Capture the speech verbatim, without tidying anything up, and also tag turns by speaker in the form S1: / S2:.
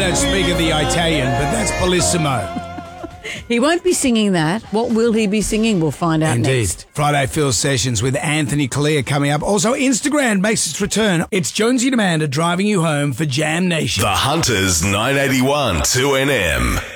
S1: don't speak of the Italian, but that's Bellissimo.
S2: He won't be singing that. What will he be singing? We'll find out
S1: Indeed.
S2: next.
S1: Friday Phil Sessions with Anthony Kalia coming up. Also, Instagram makes its return. It's Jonesy and Amanda driving you home for Jam Nation.
S3: The Hunters nine eighty-one two N M.